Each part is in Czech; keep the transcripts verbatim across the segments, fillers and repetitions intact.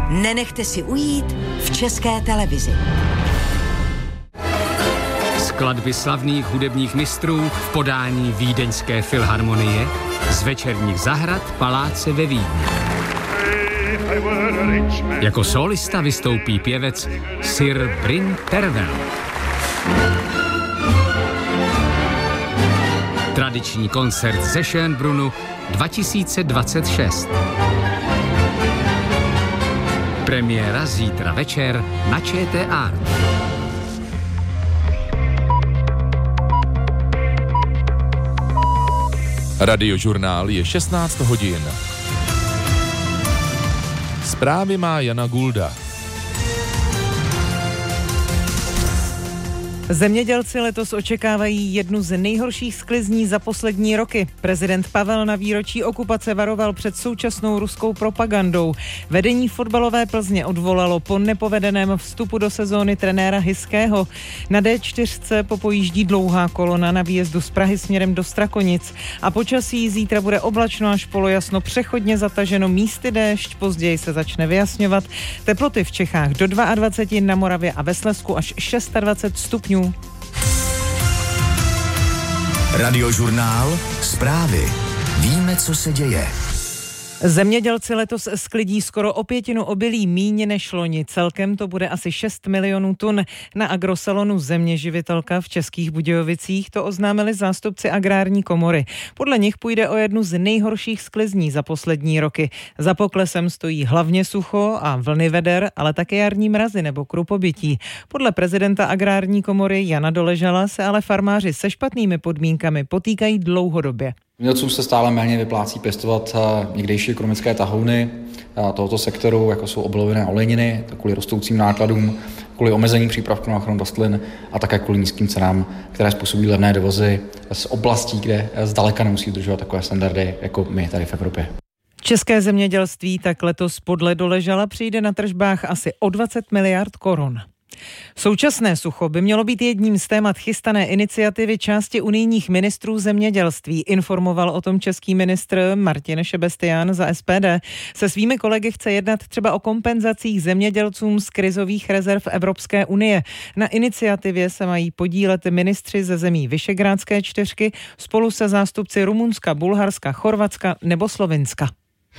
nenechte si ujít v České televizi. Skladby slavných hudebních mistrů v podání Vídeňské filharmonie z večerních zahrad Paláce ve Vídni. Jako solista vystoupí pěvec Sir Bryn Tervel. Tradiční koncert ze Schönbrunnu dva tisíce dvacet šest. Premiéra zítra večer na ČT Art. Radiožurnál je šestnáct hodin. Zprávy má Jana Gulda. Zemědělci letos očekávají jednu z nejhorších sklizní za poslední roky. Prezident Pavel na výročí okupace varoval před současnou ruskou propagandou. Vedení fotbalové Plzně odvolalo po nepovedeném vstupu do sezóny trenéra Hyského. Na dé čtyři popojíždí dlouhá kolona na výjezdu z Prahy směrem do Strakonic. A počasí zítra bude oblačno až polojasno, přechodně zataženo, místy déšť, později se začne vyjasňovat. Teploty v Čechách do dvacet dva, na Moravě a ve Slezsku až dvacet šest stupňů. Radiožurnál, zprávy. Víme, co se děje. Zemědělci letos sklidí skoro o pětinu obilí míň než loni. Celkem to bude asi šest milionů tun. Na agrosalonu Zeměživitelka v Českých Budějovicích to oznámili zástupci agrární komory. Podle nich půjde o jednu z nejhorších sklizní za poslední roky. Za poklesem stojí hlavně sucho a vlny veder, ale také jarní mrazy nebo krupobytí. Podle prezidenta agrární komory Jana Doležala se ale farmáři se špatnými podmínkami potýkají dlouhodobě. Zemědělcům se stále méně vyplácí pěstovat někdejší ekonomické tahouny tohoto sektoru, jako jsou obiloviny a olejniny, kvůli rostoucím nákladům, kvůli omezení přípravků na ochranu rostlin a také kvůli nízkým cenám, které způsobují levné dovozy z oblastí, kde zdaleka nemusí dodržovat takové standardy, jako my tady v Evropě. České zemědělství tak letos podle Doležala přijde na tržbách asi o dvacet miliard korun. Současné sucho by mělo být jedním z témat chystané iniciativy části unijních ministrů zemědělství. Informoval o tom český ministr Martin Šebestián za es pé dé. Se svými kolegy chce jednat třeba o kompenzacích zemědělcům z krizových rezerv Evropské unie. Na iniciativě se mají podílet ministři ze zemí Visegrádské čtyřky spolu se zástupci Rumunska, Bulharska, Chorvatska nebo Slovinska.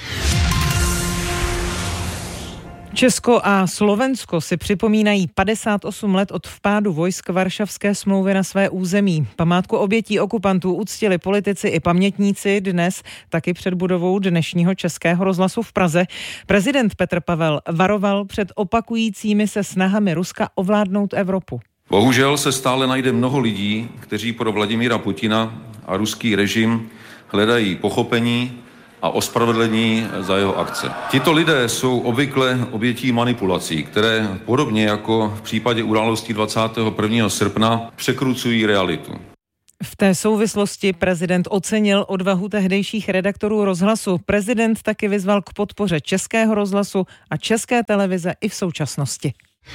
Česko a Slovensko si připomínají padesát osm let od vpádu vojsk Varšavské smlouvy na své území. Památku obětí okupantů uctili politici i pamětníci dnes taky před budovou dnešního Českého rozhlasu v Praze. Prezident Petr Pavel varoval před opakujícími se snahami Ruska ovládnout Evropu. Bohužel se stále najde mnoho lidí, kteří pro Vladimíra Putina a ruský režim hledají pochopení a ospravedlení za jeho akce. Tito lidé jsou obvykle obětí manipulací, které podobně jako v případě událostí dvacátého prvního srpna překrucují realitu. V té souvislosti prezident ocenil odvahu tehdejších redaktorů rozhlasu. Prezident taky vyzval k podpoře Českého rozhlasu a České televize i v současnosti.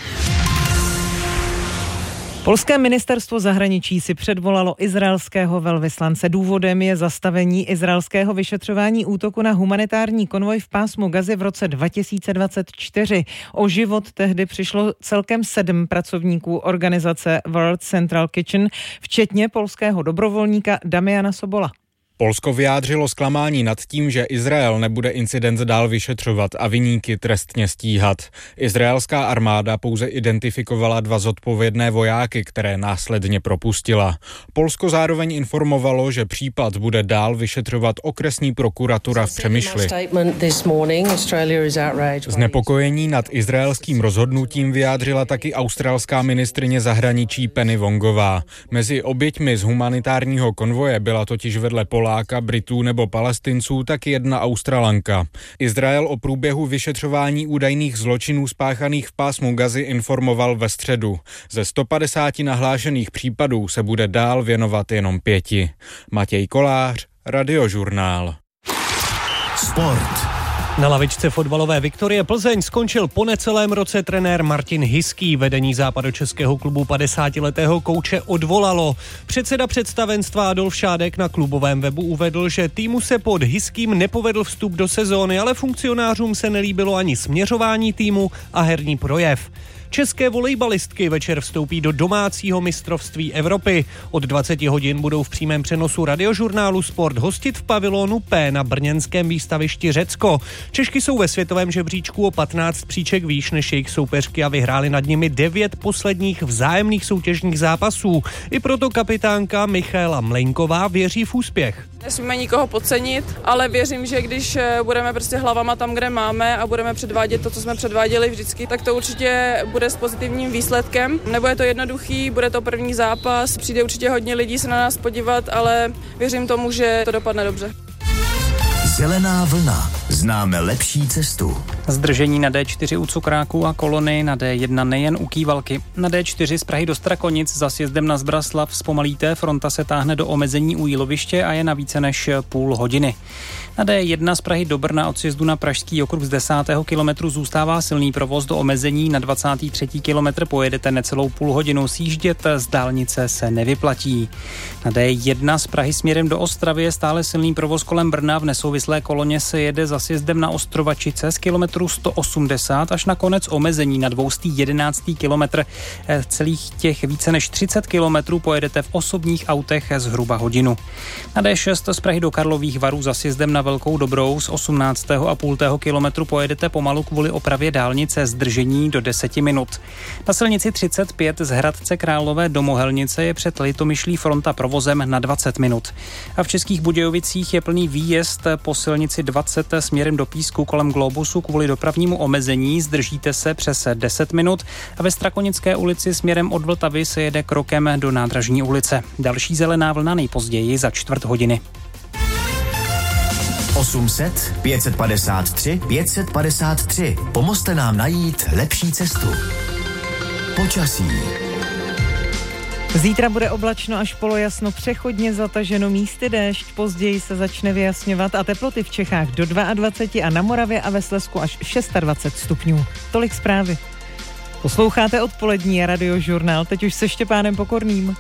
Polské ministerstvo zahraničí si předvolalo izraelského velvyslance. Důvodem je zastavení izraelského vyšetřování útoku na humanitární konvoj v pásmu Gazy v roce dva tisíce dvacet čtyři. O život tehdy přišlo celkem sedm pracovníků organizace World Central Kitchen, včetně polského dobrovolníka Damiana Sobola. Polsko vyjádřilo zklamání nad tím, že Izrael nebude incident dál vyšetřovat a viníky trestně stíhat. Izraelská armáda pouze identifikovala dva zodpovědné vojáky, které následně propustila. Polsko zároveň informovalo, že případ bude dál vyšetřovat okresní prokuratura v Přemyšli. Znepokojení nad izraelským rozhodnutím vyjádřila taky australská ministryně zahraničí Penny Wongová. Mezi oběťmi z humanitárního konvoje byla totiž vedle Poláka, Britů nebo Palestinců tak jedna Australanka. Izrael o průběhu vyšetřování údajných zločinů spáchaných v pásmu Gazy informoval ve středu. Ze sto padesáti nahlášených případů se bude dál věnovat jenom pěti. Matěj Kolář, Radiožurnál. Sport. Na lavičce fotbalové Viktorie Plzeň skončil po necelém roce trenér Martin Hiský. Vedení západočeského klubu padesátiletého kouče odvolalo. Předseda představenstva Adolf Šádek na klubovém webu uvedl, že týmu se pod Hiským nepovedl vstup do sezóny, ale funkcionářům se nelíbilo ani směřování týmu a herní projev. České volejbalistky večer vstoupí do domácího mistrovství Evropy. Od dvacet hodin budou v přímém přenosu radiožurnálu Sport hostit v pavilonu P na brněnském výstavišti Řecko. Češky jsou ve světovém žebříčku o patnáct příček výš než jejich soupeřky a vyhrály nad nimi devět posledních vzájemných soutěžních zápasů. I proto kapitánka Michaela Mlejnková věří v úspěch. Nesmíme nikoho podcenit, ale věřím, že když budeme prostě hlavama tam, kde máme a budeme předvádět to, co jsme předváděli vždycky, tak to určitě bude s pozitivním výsledkem. Nebude to jednoduchý, bude to první zápas, přijde určitě hodně lidí se na nás podívat, ale věřím tomu, že to dopadne dobře. Zelená vlna. Známe lepší cestu. Zdržení na dé čtyři u Cukráku a kolony, na dé jedna nejen u Kývalky. Na dé čtyři z Prahy do Strakonic za sjezdem na Zbraslav zpomalíte, fronta se táhne do omezení u Jíloviště a je na více než půl hodiny. Na dé jedna z Prahy do Brna od sjezdu na Pražský okruh z desátého kilometru zůstává silný provoz do omezení, na dvacátý třetí kilometr pojedete necelou půl hodinu, sjíždět z dálnice se nevyplatí. Na dé jedna z Prahy směrem do Ostravy je stále silný provoz kolem Brna, v nesouvislé koloně se jede za sjezdem na Ostrovačice z kilometru sto osmdesát až na konec omezení na dvoustý jedenáctý kilometr. Celých těch více než třicet kilometrů pojedete v osobních autech zhruba hodinu. Na dé šest z Prahy do Karlových Varů za sjezdem na Velkou Dobrou z osmnáctého a půl kilometru pojedete pomalu kvůli opravě dálnice, zdržení do deseti minut. Na silnici třicet pět z Hradce Králové do Mohelnice je před Litomyšlí fronta provozem na dvacet minut. A v Českých Budějovicích je plný výjezd po silnici dvacet směrem do Písku kolem Globusu kvůli dopravnímu omezení, zdržíte se přes deset minut a ve Strakonické ulici směrem od Vltavy se jede krokem do Nádražní ulice. Další zelená vlna nejpozději za čtvrt hodiny. osm set, pět set padesát tři, pět set padesát tři. Pomozte nám najít lepší cestu. Počasí. Zítra bude oblačno až polojasno, přechodně zataženo, místy déšť, později se začne vyjasňovat a teploty v Čechách do dvacet dva a na Moravě a ve Slezsku až dvacet šest stupňů. Tolik zprávy. Posloucháte odpolední radiožurnál, teď už se Štěpánem Pokorným.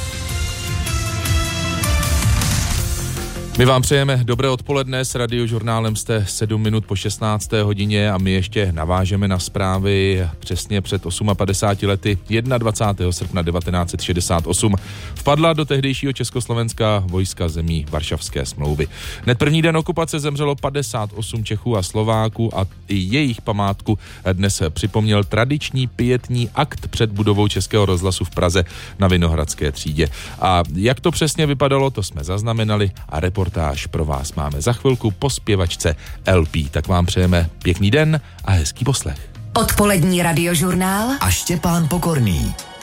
My vám přejeme dobré odpoledne, s radiožurnálem jste sedm minut po šestnácté hodině a my ještě navážeme na zprávy. Přesně před padesáti osmi lety, dvacátého prvního srpna devatenáct set šedesát osm, vpadla do tehdejšího Československa vojska zemí Varšavské smlouvy. Hned první den okupace zemřelo padesát osm Čechů a Slováků a i jejich památku dnes připomněl tradiční pietní akt před budovou Českého rozhlasu v Praze na Vinohradské třídě. A jak to přesně vypadalo, to jsme zaznamenali a report pro vás máme za chvilku po zpěvačce el pé. Tak vám přejeme pěkný den a hezký poslech. Odpolední radiožurnál a Štěpán Pokorný.